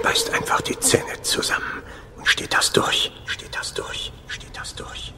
beißt einfach die Zähne zusammen und steht das durch. Steht das durch. Steht das durch.